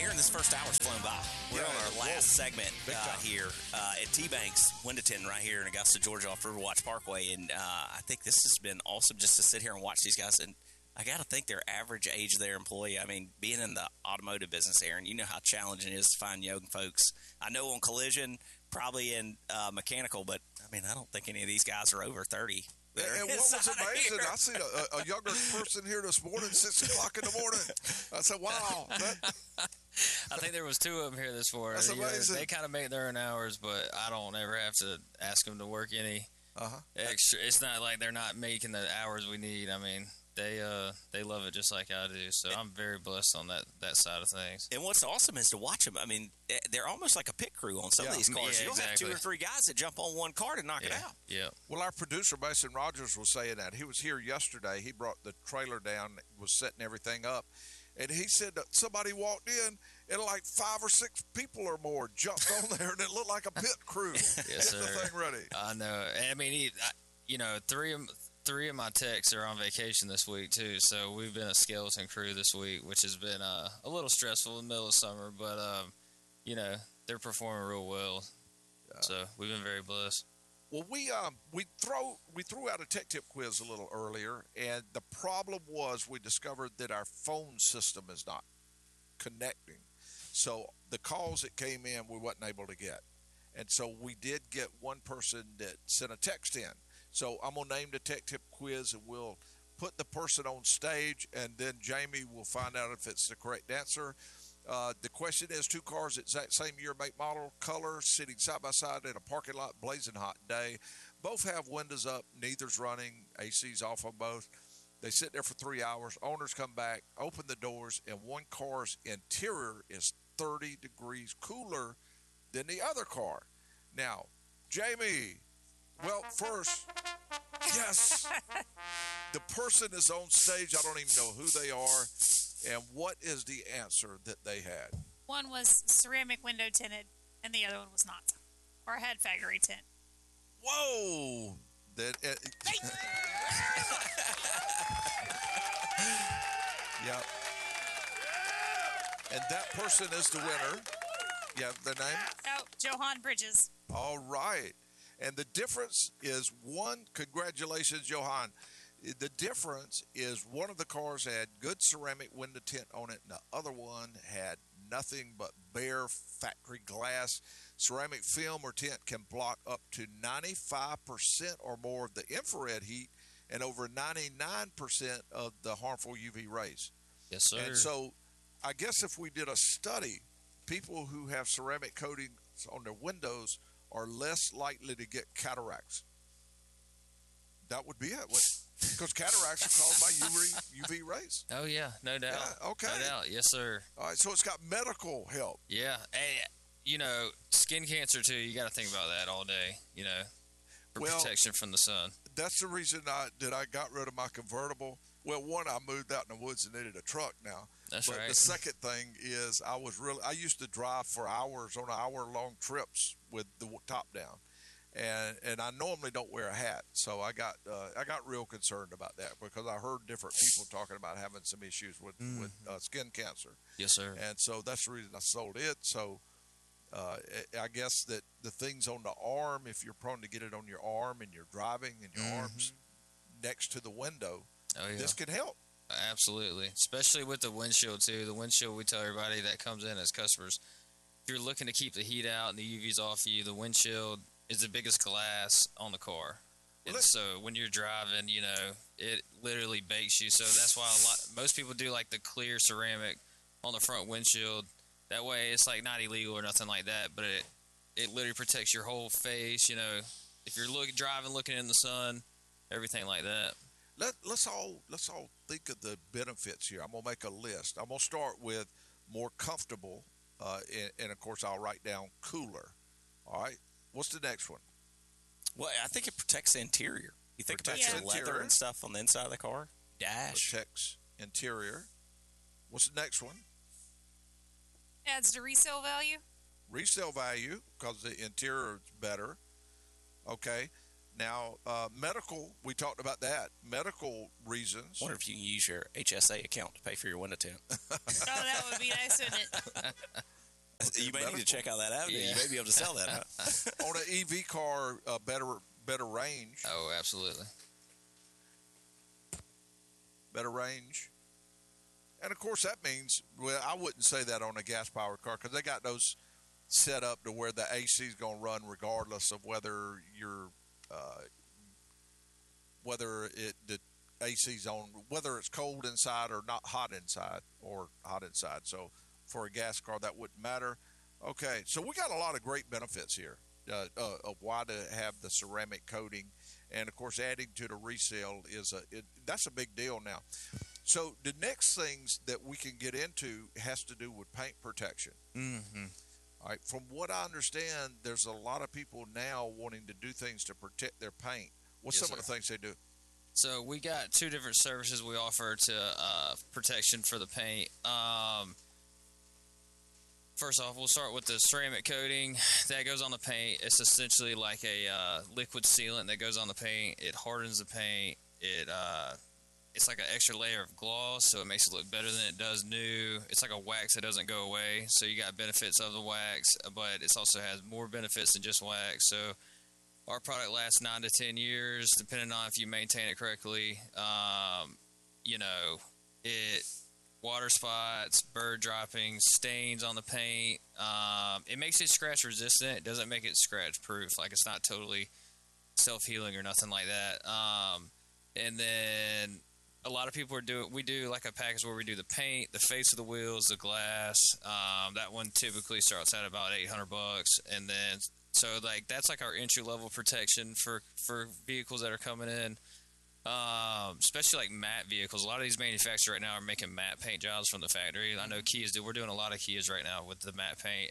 Aaron, this first hour's flown by. We're on our last segment here at T-Banks, Window Tinting, right here in Augusta, Georgia, off Riverwatch Parkway. And I think this has been awesome just to sit here and watch these guys. And I got to think their average age of their employee, I mean, being in the automotive business, Aaron, you know how challenging it is to find young folks. I know on collision, probably in mechanical, but, I mean, I don't think any of these guys are over 30. And what was amazing, I seen a younger person here this morning, 6 o'clock in the morning. I said, wow. I think there was 2 of them here this morning. That's amazing. They kind of make their own hours, but I don't ever have to ask them to work any extra. It's not like they're not making the hours we need. I mean, they love it just like I do. So I'm very blessed on that side of things. And what's awesome is to watch them. I mean, they're almost like a pit crew on some of these cars. Yeah, You'll have 2 or 3 guys that jump on one car to knock it out. Yeah. Well, our producer, Mason Rogers, was saying that. He was here yesterday. He brought the trailer down, was setting everything up. And he said that somebody walked in and like 5 or 6 people or more jumped on there, and it looked like a pit crew. Yes, sir. The thing ready. I know. And I mean, three of my techs are on vacation this week too, so we've been a skeleton crew this week, which has been a little stressful in the middle of summer, but they're performing real well. So we've been very blessed. Well, we threw out a tech tip quiz a little earlier, and the problem was we discovered that our phone system is not connecting. So the calls that came in, we wasn't able to get. And so we did get one person that sent a text in. So I'm going to name the tech tip quiz, and we'll put the person on stage, and then Jamie will find out if it's the correct answer. The question is 2 cars, exact same year, make, model, color, sitting side by side in a parking lot, blazing hot day. Both have windows up, neither's running, AC's off on both. They sit there for 3 hours. Owners come back, open the doors, and one car's interior is 30 degrees cooler than the other car. Now, Jamie, well, first, yes, the person is on stage. I don't even know who they are. And what is the answer that they had? One was ceramic window tinted, and the other one was not, or had factory tint. Whoa! Yep. And that person is the winner. You have their name? Oh, Johan Bridges. All right. And the difference is one, congratulations, Johan. The difference is one of the cars had good ceramic window tint on it, and the other one had nothing but bare factory glass. Ceramic film or tint can block up to 95% or more of the infrared heat and over 99% of the harmful UV rays. Yes, sir. And so I guess if we did a study, people who have ceramic coatings on their windows are less likely to get cataracts. That would be it. Because cataracts are caused by UV rays. Oh, yeah, no doubt. Yeah, okay. No doubt, yes, sir. All right, so it's got medical help. Yeah, and, skin cancer, too, you got to think about that all day, for protection from the sun. That's the reason I got rid of my convertible. Well, one, I moved out in the woods and needed a truck now. That's right. The second thing is I used to drive for hours on hour-long trips with the top down. And I normally don't wear a hat, so I got real concerned about that because I heard different people talking about having some issues with skin cancer. Yes, sir. And so that's the reason I sold it. So I guess that the things on the arm, if you're prone to get it on your arm and you're driving and your arm's next to the window, this can help. Absolutely, especially with the windshield too. The windshield, we tell everybody that comes in as customers, if you're looking to keep the heat out and the UVs off you, the windshield is the biggest glass on the car. And so when you're driving, it literally bakes you. So that's why most people do like the clear ceramic on the front windshield. That way it's like not illegal or nothing like that, but it literally protects your whole face, if you're driving, looking in the sun, everything like that. Let's all think of the benefits here. I'm going to make a list. I'm going to start with more comfortable, and of course I'll write down cooler. All right. What's the next one? Well, I think it protects the interior. You think about the leather and stuff on the inside of the car? Dash. Protects interior. What's the next one? Adds to resale value. Resale value because the interior is better. Okay. Now, medical, we talked about that. Medical reasons. Wonder if you can use your HSA account to pay for your window tint. Oh, that would be nice, wouldn't it? You may need to check out that avenue. Yeah. You may be able to sell that. Huh? On an EV car, better range. Oh, absolutely. Better range. And, of course, that means, well, I wouldn't say that on a gas-powered car because they got those set up to where the AC is going to run regardless of whether you're the AC's on, whether it's cold inside or not hot inside or hot inside. So for a gas car, that wouldn't matter. Okay, so we got a lot of great benefits here of why to have the ceramic coating, and of course, adding to the resale that's a big deal now. So the next things that we can get into has to do with paint protection. Mm-hmm. All right, from what I understand, there's a lot of people now wanting to do things to protect their paint. What's Yes, some of the things they do? So we got two different services we offer to protection for the paint. First off, we'll start with the ceramic coating that goes on the paint. It's essentially like a liquid sealant that goes on the paint. It hardens the paint. It's like an extra layer of gloss, so it makes it look better than it does new. It's like a wax that doesn't go away, so you got benefits of the wax, but it also has more benefits than just wax. So our product lasts 9 to 10 years, depending on if you maintain it correctly. It water spots, bird droppings, stains on the paint. It makes it scratch resistant. It doesn't make it scratch proof. Like, it's not totally self-healing or nothing like that. And then a lot of people we do like a package where we do the paint, the face of the wheels, the glass. That one typically starts at about $800, and then so like that's like our entry level protection for vehicles that are coming in. Especially like matte vehicles. A lot of these manufacturers right now are making matte paint jobs from the factory. I know Kias do. We're doing a lot of Kias right now with the matte paint.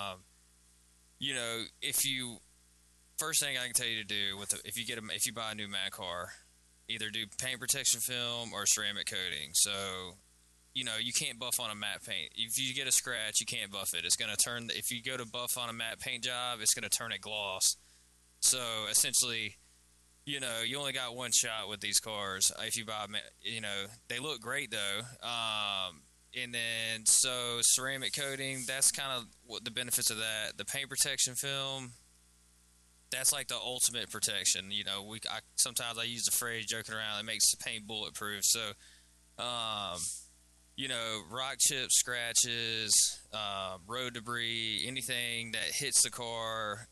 First thing I can tell you to do if you buy a new matte car, either do paint protection film or ceramic coating. So, you can't buff on a matte paint. If you get a scratch, you can't buff it. It's going to turn. If you go to buff on a matte paint job, it's going to turn it gloss. So essentially, you only got one shot with these cars. If you buy, they look great though. And then so ceramic coating, that's kind of what the benefits of that. The paint protection film, that's like the ultimate protection. Sometimes I use the phrase joking around. It makes the paint bulletproof. So, rock chips, scratches, road debris, anything that hits the car,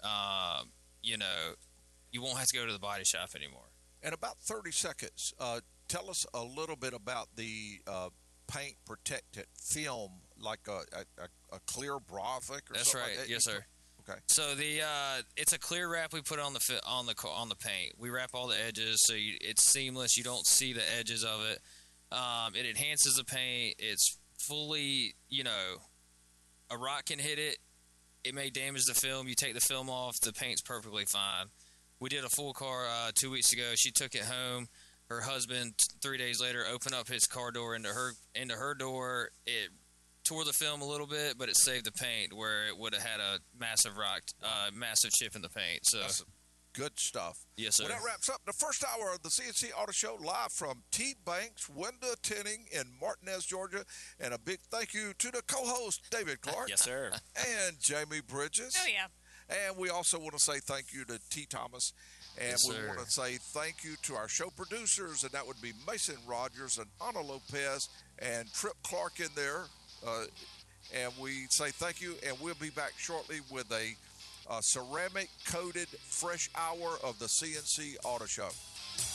you won't have to go to the body shop anymore. In about 30 seconds, tell us a little bit about the paint protected film, like a clear Bravik or That's something right. like that? Yes, sir. Okay. So it's a clear wrap we put on the paint. We wrap all the edges so it's seamless. You don't see the edges of it. It enhances the paint. It's fully, a rock can hit it. It may damage the film. You take the film off, the paint's perfectly fine. We did a full car 2 weeks ago. She took it home. Her husband 3 days later opened up his car door into her door. It tore the film a little bit, but it saved the paint where it would have had a massive chip in the paint. So that's good stuff. Yes, sir. Well, that wraps up the first hour of the CNC Auto Show live from T Banks Window Tinting in Martinez, Georgia. And a big thank you to the co-host, David Clark. Yes, sir. And Jamie Bridges. Oh, yeah. And we also want to say thank you to T. Thomas. And Yes, we sir. want to say thank you to our show producers, and that would be Mason Rogers and Ana Lopez and Trip Clark in there. And we say thank you, and we'll be back shortly with a ceramic-coated fresh hour of the CNC Auto Show.